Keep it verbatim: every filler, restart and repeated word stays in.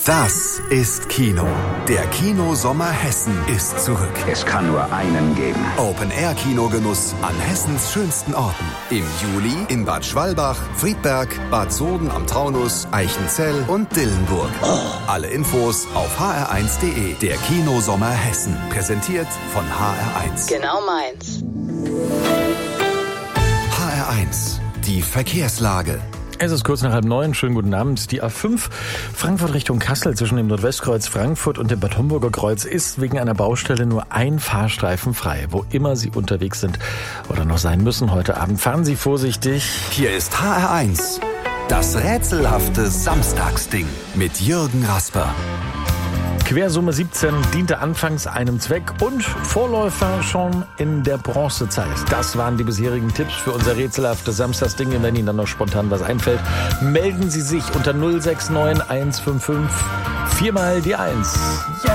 Das ist Kino. Der Kinosommer Hessen ist zurück. Es kann nur einen geben. Open-Air-Kinogenuss an Hessens schönsten Orten. Im Juli in Bad Schwalbach, Friedberg, Bad Soden am Taunus, Eichenzell und Dillenburg. Alle Infos auf h r eins punkt d e. Der Kinosommer Hessen. Präsentiert von H R eins. Genau meins. H R eins. Die Verkehrslage. Es ist kurz nach halb neun. Schönen guten Abend. Die A fünf Frankfurt Richtung Kassel zwischen dem Nordwestkreuz Frankfurt und dem Bad Homburger Kreuz ist wegen einer Baustelle nur ein Fahrstreifen frei. Wo immer Sie unterwegs sind oder noch sein müssen heute Abend, fahren Sie vorsichtig. Hier ist H R eins. Das rätselhafte Samstagsding mit Jürgen Rasper. Quersumme siebzehn diente anfangs einem Zweck und Vorläufer schon in der Bronzezeit. Das waren die bisherigen Tipps für unser rätselhaftes Samstagsding. Wenn Ihnen dann noch spontan was einfällt, melden Sie sich unter null sechs neun eins fünf fünf viermal die eins. Ja.